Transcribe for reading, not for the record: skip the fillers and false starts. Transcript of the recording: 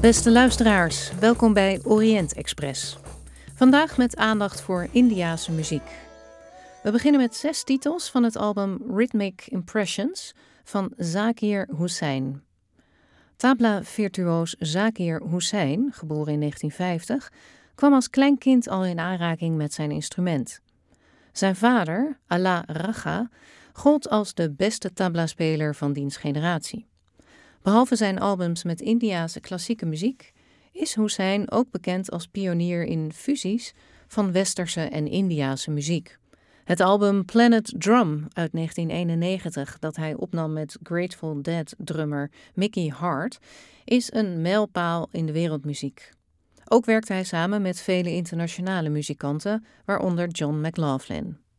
Beste luisteraars, welkom bij Orient Express. Vandaag met aandacht voor Indiase muziek. We beginnen met 6 titels van het album Rhythmic Impressions van Zakir Hussain. Tabla-virtuoos Zakir Hussain, geboren in 1950, kwam als klein kind al in aanraking met zijn instrument. Zijn vader, Ala Ragha, gold als de beste tabla-speler van diens generatie. Behalve zijn albums met Indiase klassieke muziek is Hussain ook bekend als pionier in fusies van westerse en Indiase muziek. Het album Planet Drum uit 1991, dat hij opnam met Grateful Dead drummer Mickey Hart, is een mijlpaal in de wereldmuziek. Ook werkte hij samen met vele internationale muzikanten, waaronder John McLaughlin.